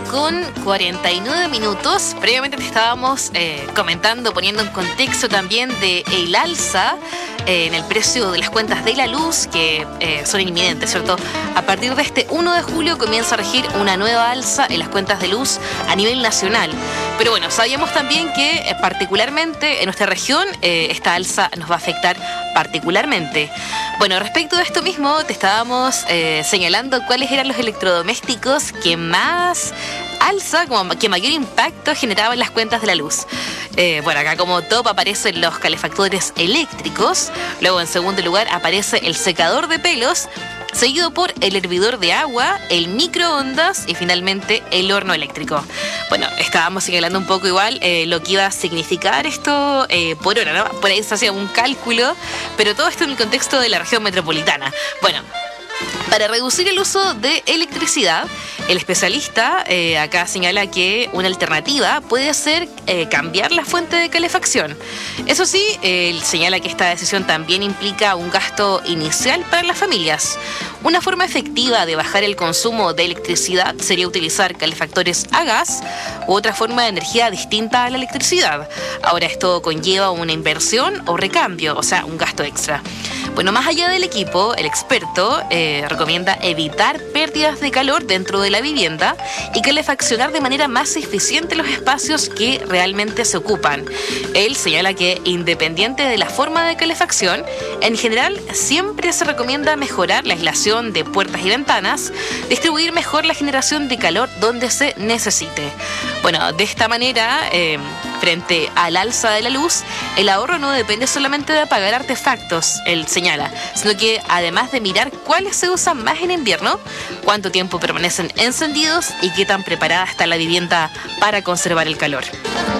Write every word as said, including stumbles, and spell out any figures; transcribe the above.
con cuarenta y nueve minutos. Previamente te estábamos eh, comentando, poniendo en contexto también de el alza eh, en el precio de las cuentas de la luz, que eh, son inminentes, ¿cierto? A partir de este uno de julio comienza a regir una nueva alza en las cuentas de luz a nivel nacional. Pero bueno, sabíamos también que eh, particularmente en nuestra región eh, esta alza nos va a afectar particularmente. Bueno, respecto de esto mismo, te estábamos eh, señalando cuáles eran los electrodomésticos que más alza, como que mayor impacto generaban las cuentas de la luz. Eh, bueno, acá como top aparecen los calefactores eléctricos, luego en segundo lugar aparece el secador de pelos, seguido por el hervidor de agua, el microondas y finalmente el horno eléctrico. Bueno, estábamos señalando un poco igual eh, lo que iba a significar esto eh, por hora, ¿no? Por ahí se hacía un cálculo, pero todo esto en el contexto de la región metropolitana. Bueno, para reducir el uso de electricidad, el especialista eh, acá señala que una alternativa puede ser eh, cambiar la fuente de calefacción. Eso sí, eh, él señala que esta decisión también implica un gasto inicial para las familias. Una forma efectiva de bajar el consumo de electricidad sería utilizar calefactores a gas u otra forma de energía distinta a la electricidad. Ahora esto conlleva una inversión o recambio, o sea, un gasto extra. Bueno, más allá del equipo, el experto eh, recomienda evitar pérdidas de calor dentro de la vivienda y calefaccionar de manera más eficiente los espacios que realmente se ocupan. Él señala que, independiente de la forma de calefacción, en general siempre se recomienda mejorar la aislación de puertas y ventanas, distribuir mejor la generación de calor donde se necesite. Bueno, de esta manera, eh, frente al alza de la luz, el ahorro no depende solamente de apagar artefactos, él señala, sino que además de mirar cuáles se usan más en invierno, cuánto tiempo permanecen encendidos y qué tan preparada está la vivienda para conservar el calor.